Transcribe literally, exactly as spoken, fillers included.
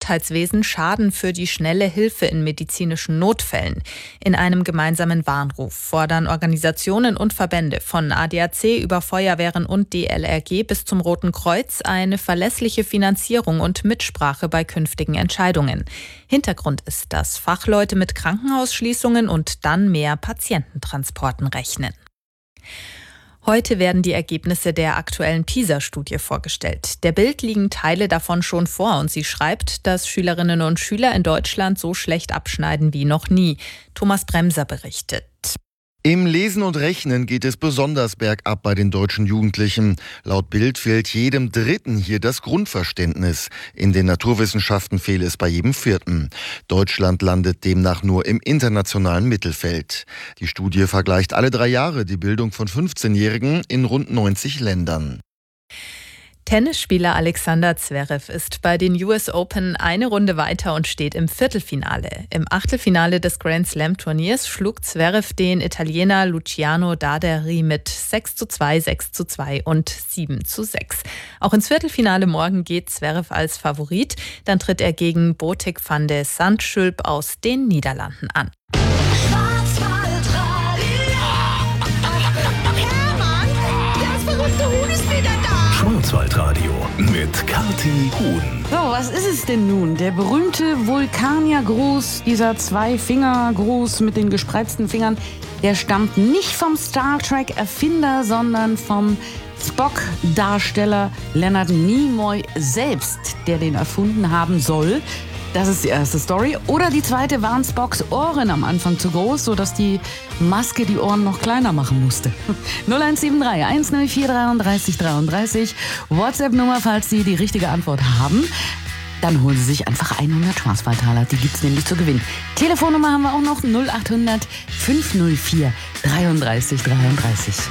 Gesundheitswesen schaden für die schnelle Hilfe in medizinischen Notfällen. In einem gemeinsamen Warnruf fordern Organisationen und Verbände von A D A C über Feuerwehren und D L R G bis zum Roten Kreuz eine verlässliche Finanzierung und Mitsprache bei künftigen Entscheidungen. Hintergrund ist, dass Fachleute mit Krankenhausschließungen und dann mehr Patiententransporten rechnen. Heute werden die Ergebnisse der aktuellen PISA-Studie vorgestellt. Der Bild liegen Teile davon schon vor und sie schreibt, dass Schülerinnen und Schüler in Deutschland so schlecht abschneiden wie noch nie. Thomas Bremser berichtet. Im Lesen und Rechnen geht es besonders bergab bei den deutschen Jugendlichen. Laut Bild fehlt jedem Dritten hier das Grundverständnis. In den Naturwissenschaften fehle es bei jedem Vierten. Deutschland landet demnach nur im internationalen Mittelfeld. Die Studie vergleicht alle drei Jahre die Bildung von fünfzehnjährigen in rund neunzig Ländern. Tennisspieler Alexander Zverev ist bei den U S Open eine Runde weiter und steht im Viertelfinale. Im Achtelfinale des Grand Slam Turniers schlug Zverev den Italiener Luciano Daderi mit sechs zu zwei, sechs zu zwei und sieben zu sechs. Auch ins Viertelfinale morgen geht Zverev als Favorit. Dann tritt er gegen Botic van de Zandschulp aus den Niederlanden an. Schwarzwaldradio mit Kathi Huhn. So, was ist es denn nun? Der berühmte Vulkaniergruß, dieser Zwei-Finger-Gruß mit den gespreizten Fingern, der stammt nicht vom Star Trek-Erfinder, sondern vom Spock-Darsteller Leonard Nimoy selbst, der den erfunden haben soll. Das ist die erste Story. Oder die zweite, waren Spocks Ohren am Anfang zu groß, sodass die Maske die Ohren noch kleiner machen musste. null eins sieben drei, eins null vier, dreiunddreißig dreiunddreißig. WhatsApp-Nummer, falls Sie die richtige Antwort haben. Dann holen Sie sich einfach hundert Schwarzwaldtaler. Die gibt's nämlich zu gewinnen. Telefonnummer haben wir auch noch null acht hundert, fünf null vier, dreiunddreißig dreiunddreißig.